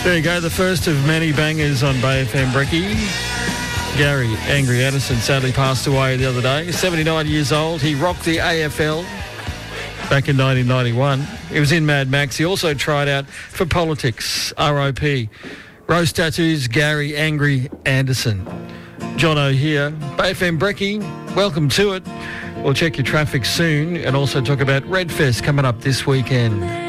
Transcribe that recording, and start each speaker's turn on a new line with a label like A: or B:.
A: There you go, the first of many bangers on Bay FM Brekkie. Gary Angry Anderson sadly passed away the other day. 79 years old. He rocked the AFL back in 1991. He was in Mad Max. He also tried out for politics. RIP. Rose Tattoos, Gary Angry Anderson. Jono here. Bay FM Brekkie, welcome to it. We'll check your traffic soon and also talk about Redfest coming up this weekend.